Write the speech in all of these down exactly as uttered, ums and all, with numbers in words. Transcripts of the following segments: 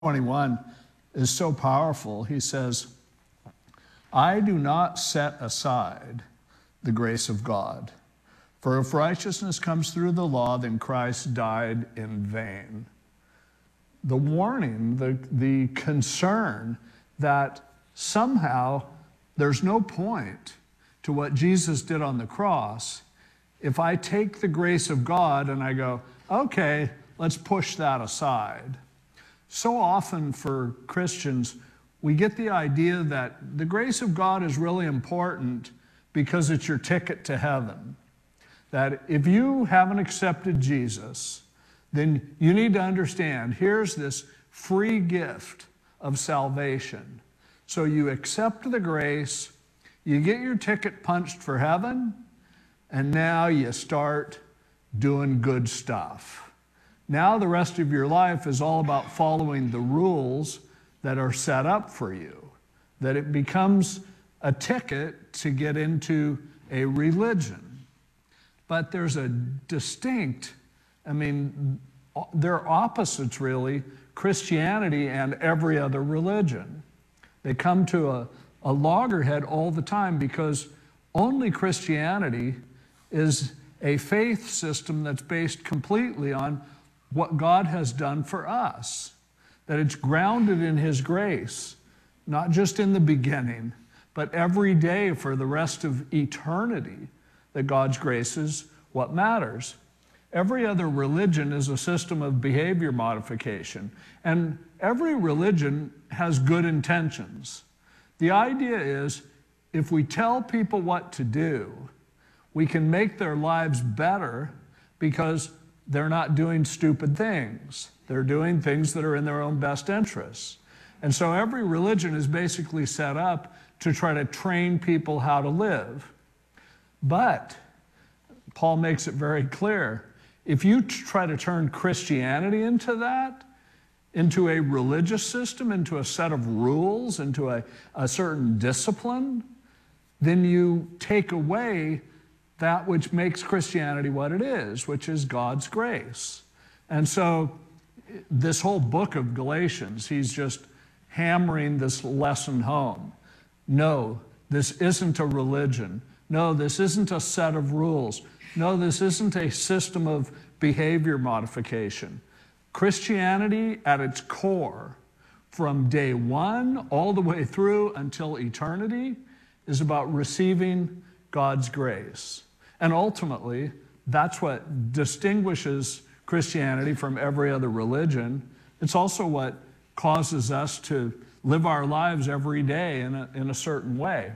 twenty-one is so powerful. He says, I do not set aside the grace of God. For if righteousness comes through the law, then Christ died in vain. The warning, the, the concern that somehow there's no point to what Jesus did on the cross if I take the grace of God and I go, okay, let's push that aside. So often for Christians, we get the idea that the grace of God is really important because it's your ticket to heaven. That if you haven't accepted Jesus, then you need to understand, here's this free gift of salvation. So you accept the grace, you get your ticket punched for heaven, and now you start doing good stuff. Now the rest of your life is all about following the rules that are set up for you. That it becomes a ticket to get into a religion. But there's a distinct, I mean, they're opposites really, Christianity and every other religion. They come to a, a loggerhead all the time because only Christianity is a faith system that's based completely on what God has done for us. That it's grounded in His grace, not just in the beginning, but every day for the rest of eternity, that God's grace is what matters. Every other religion is a system of behavior modification, and every religion has good intentions. The idea is, if we tell people what to do, we can make their lives better because they're not doing stupid things. They're doing things that are in their own best interests. And so every religion is basically set up to try to train people how to live. But Paul makes it very clear, if you try to turn Christianity into that, into a religious system, into a set of rules, into a, a certain discipline, then you take away that which makes Christianity what it is, which is God's grace. And so this whole book of Galatians, he's just hammering this lesson home. No, this isn't a religion. No, this isn't a set of rules. No, this isn't a system of behavior modification. Christianity at its core, from day one all the way through until eternity, is about receiving God's grace. And ultimately, that's what distinguishes Christianity from every other religion. It's also what causes us to live our lives every day in a, in a certain way.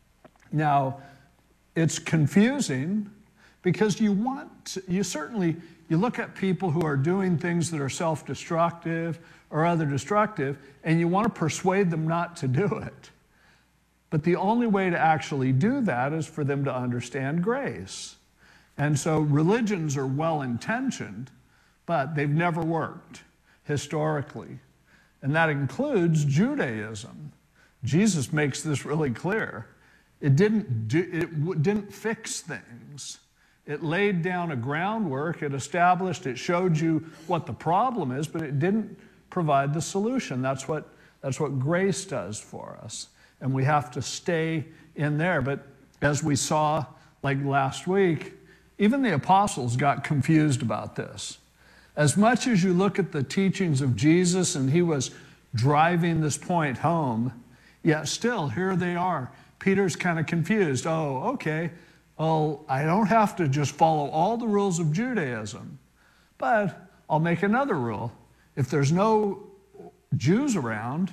Now, it's confusing because you want, to, you certainly, you look at people who are doing things that are self-destructive or other destructive, and you want to persuade them not to do it. But the only way to actually do that is for them to understand grace. And so religions are well-intentioned, but they've never worked historically. And that includes Judaism. Jesus makes this really clear. It didn't do, it didn't fix things. It laid down a groundwork, it established, it showed you what the problem is, but it didn't provide the solution. That's what, that's what grace does for us. And we have to stay in there. But as we saw like last week, even the apostles got confused about this. As much as you look at the teachings of Jesus and he was driving this point home, yet still here they are. Peter's kind of confused. Oh, okay. Well, I don't have to just follow all the rules of Judaism, but I'll make another rule. If there's no Jews around,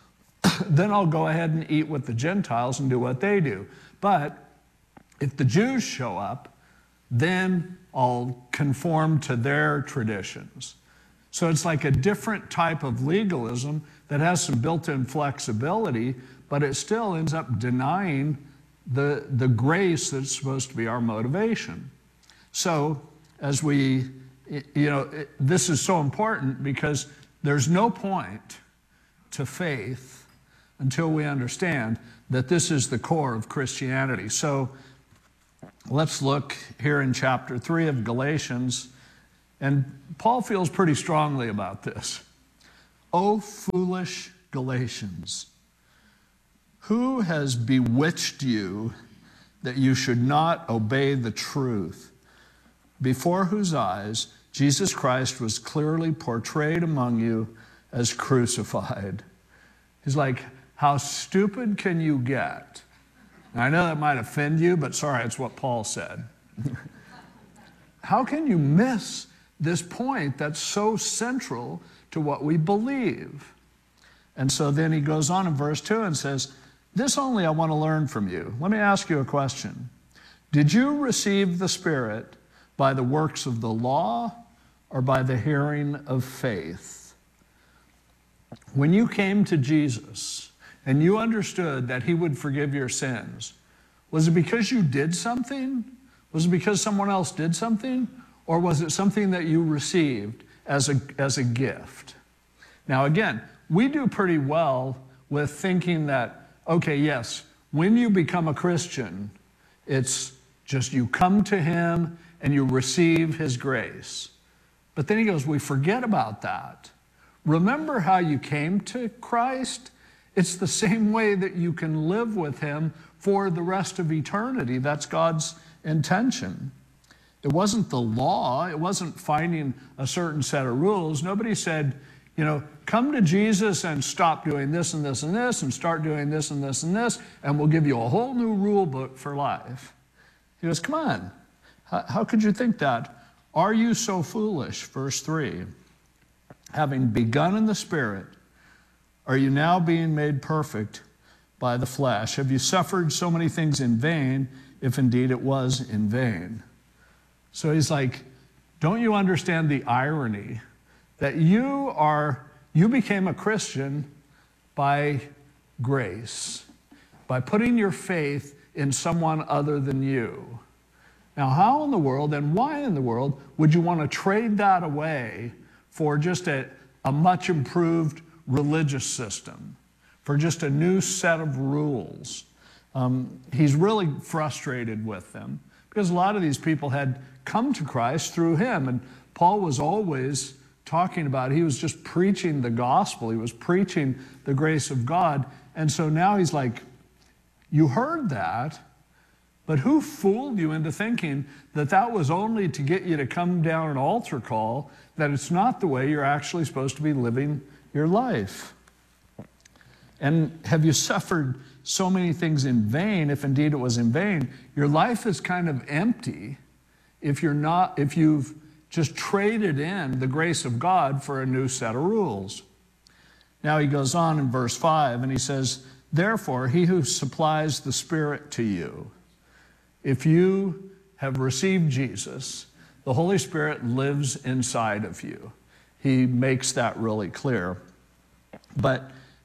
then I'll go ahead and eat with the Gentiles and do what they do. But if the Jews show up, then I'll conform to their traditions. So it's like a different type of legalism that has some built-in flexibility, but it still ends up denying the, the grace that's supposed to be our motivation. So as we, you know, it, this is so important because there's no point to faith until we understand that this is the core of Christianity. So let's look here in chapter three of Galatians, and Paul feels pretty strongly about this. O foolish Galatians, who has bewitched you that you should not obey the truth, before whose eyes Jesus Christ was clearly portrayed among you as crucified? He's like, how stupid can you get? Now, I know that might offend you, but sorry, it's what Paul said. How can you miss this point that's so central to what we believe? And so then he goes on in verse two and says, this only I want to learn from you. Let me ask you a question. Did you receive the Spirit by the works of the law or by the hearing of faith? When you came to Jesus and you understood that he would forgive your sins, was it because you did something? Was it because someone else did something? Or was it something that you received as a, as a gift? Now again, we do pretty well with thinking that, okay, yes, when you become a Christian, it's just you come to him and you receive his grace. But then he goes, we forget about that. Remember how you came to Christ? It's the same way that you can live with him for the rest of eternity. That's God's intention. It wasn't the law. It wasn't finding a certain set of rules. Nobody said, you know, come to Jesus and stop doing this and this and this and start doing this and this and this, and we'll give you a whole new rule book for life. He goes, come on. How, how could you think that? Are you so foolish? Verse three. Having begun in the Spirit, are you now being made perfect by the flesh? Have you suffered so many things in vain, if indeed it was in vain? So he's like, don't you understand the irony that you are, you became a Christian by grace, by putting your faith in someone other than you. Now, how in the world and why in the world would you want to trade that away for just a, a much improved religious system, for just a new set of rules? Um, he's really frustrated with them because a lot of these people had come to Christ through him, and Paul was always talking about, he was just preaching the gospel. He was preaching the grace of God. And so now he's like, you heard that, but who fooled you into thinking that that was only to get you to come down an altar call, that it's not the way you're actually supposed to be living your life? And have you suffered so many things in vain, if indeed it was in vain? Your life is kind of empty if you're not, if you've just traded in the grace of God for a new set of rules. Now he goes on in verse five and he says, therefore, he who supplies the Spirit to you, if you have received Jesus, the Holy Spirit lives inside of you. He makes that really clear. But,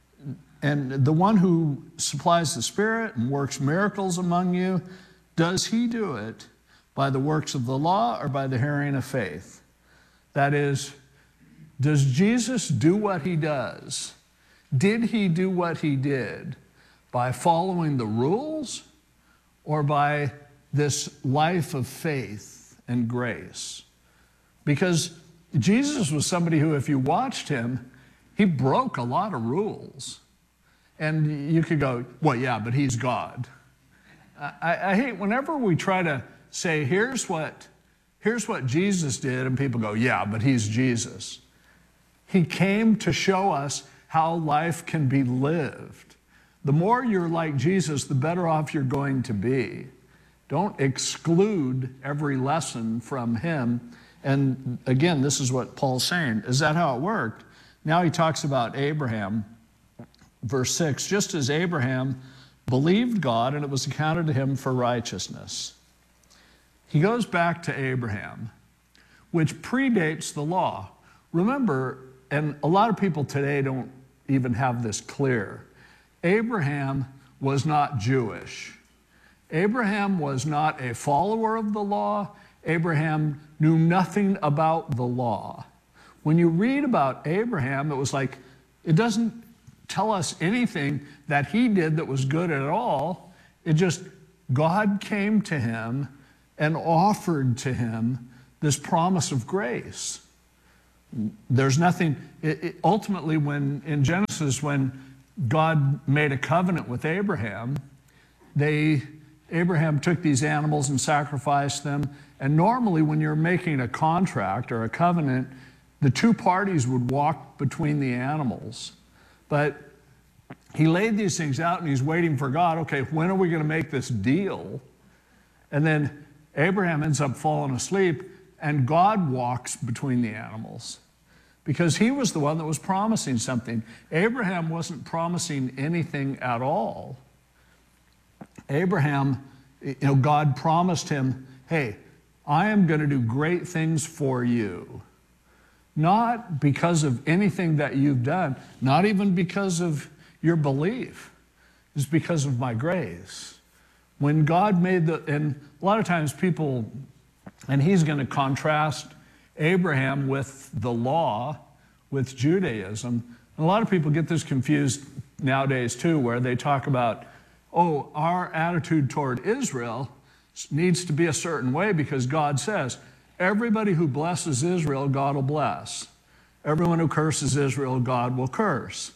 and the one who supplies the Spirit and works miracles among you, does he do it by the works of the law or by the hearing of faith? That is, does Jesus do what he does? Did he do what he did by following the rules or by this life of faith and grace? Because Jesus was somebody who, if you watched him, he broke a lot of rules. And you could go, well, yeah, but he's God. I, I hate whenever we try to say, here's what, here's what Jesus did, and people go, yeah, but he's Jesus. He came to show us how life can be lived. The more you're like Jesus, the better off you're going to be. Don't exclude every lesson from him. And again, this is what Paul's saying. Is that how it worked? Now he talks about Abraham. Verse six, just as Abraham believed God and it was accounted to him for righteousness. He goes back to Abraham, which predates the law. Remember, and a lot of people today don't even have this clear, Abraham was not Jewish. Abraham was not a follower of the law. Abraham knew nothing about the law. When you read about Abraham, it was like, it doesn't tell us anything that he did that was good at all. It just, God came to him and offered to him this promise of grace. There's nothing, it, it, ultimately when in Genesis, when God made a covenant with Abraham, they, Abraham took these animals and sacrificed them. And normally when you're making a contract or a covenant, the two parties would walk between the animals. But he laid these things out and he's waiting for God. Okay, when are we going to make this deal? And then Abraham ends up falling asleep and God walks between the animals because he was the one that was promising something. Abraham wasn't promising anything at all. Abraham, you know, God promised him, hey, I am going to do great things for you. Not because of anything that you've done, not even because of your belief. It's because of my grace. When God made the, and a lot of times people, and he's going to contrast Abraham with the law, with Judaism. And a lot of people get this confused nowadays too, where they talk about, oh, our attitude toward Israel needs to be a certain way because God says, everybody who blesses Israel, God will bless. Everyone who curses Israel, God will curse.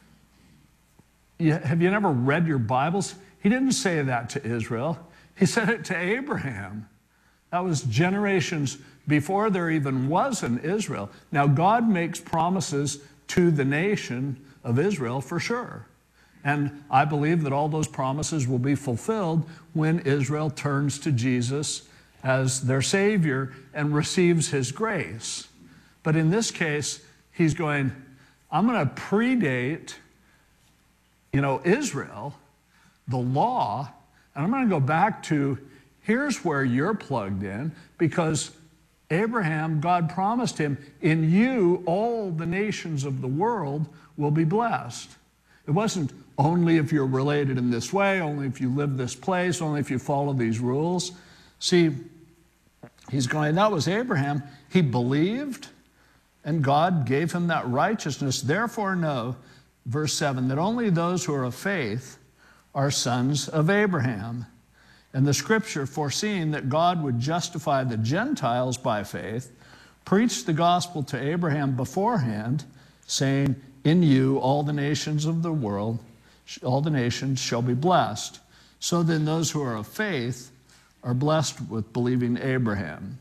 You, have you never read your Bibles? He didn't say that to Israel. He said it to Abraham. That was generations before there even was an Israel. Now, God makes promises to the nation of Israel for sure. And I believe that all those promises will be fulfilled when Israel turns to Jesus as their Savior and receives His grace. But in this case, he's going, I'm going to predate, you know, Israel, the law, and I'm going to go back to, here's where you're plugged in, because Abraham, God promised him, in you, all the nations of the world will be blessed. It wasn't only if you're related in this way, only if you live this place, only if you follow these rules. See, he's going, that was Abraham. He believed, and God gave him that righteousness. Therefore know, verse seven, that only those who are of faith are sons of Abraham. And the scripture, foreseeing that God would justify the Gentiles by faith, preached the gospel to Abraham beforehand, saying, in you all the nations of the world, all the nations shall be blessed. So then those who are of faith are blessed with believing Abraham.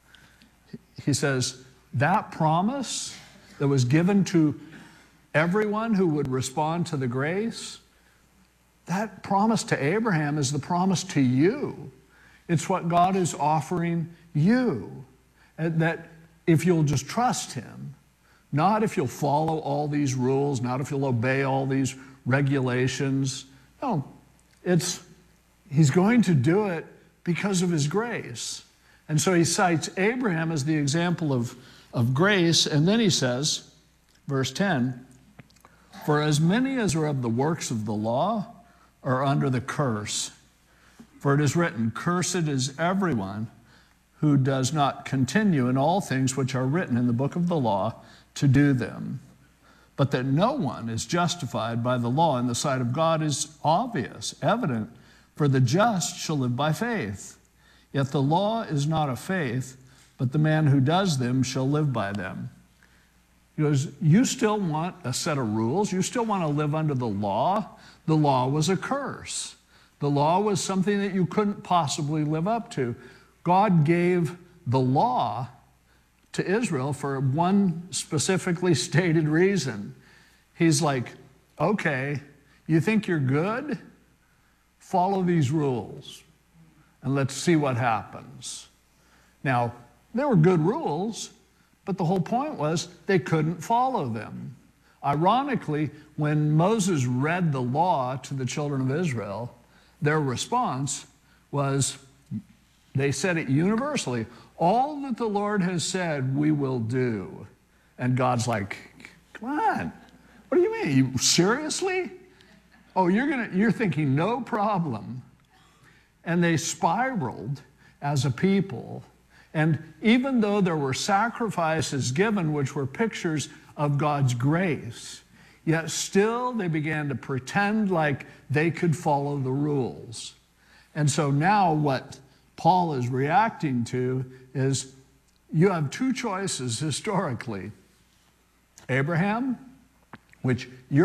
He says, that promise that was given to everyone who would respond to the grace, that promise to Abraham is the promise to you. It's what God is offering you. And that if you'll just trust Him, not if you'll follow all these rules, not if you'll obey all these regulations. No, it's, He's going to do it because of His grace. And so he cites Abraham as the example of, of grace, and then he says, verse ten, for as many as are of the works of the law are under the curse. For it is written, cursed is everyone who does not continue in all things which are written in the book of the law to do them. But that no one is justified by the law in the sight of God is obvious, evident, for the just shall live by faith. Yet the law is not of faith, but the man who does them shall live by them. He goes, you still want a set of rules? You still want to live under the law? The law was a curse. The law was something that you couldn't possibly live up to. God gave the law to Israel for one specifically stated reason. He's like, okay, you think you're good? Follow these rules and let's see what happens. Now, they were good rules, but the whole point was they couldn't follow them. Ironically, when Moses read the law to the children of Israel, their response was, they said it universally, all that the Lord has said we will do. And God's like, come on, what do you mean? You, seriously? Oh, you're gonna, you're thinking no problem. And they spiraled as a people. And even though there were sacrifices given, which were pictures of God's grace, yet still they began to pretend like they could follow the rules. And so now what Paul is reacting to is, you have two choices historically. Abraham, which you're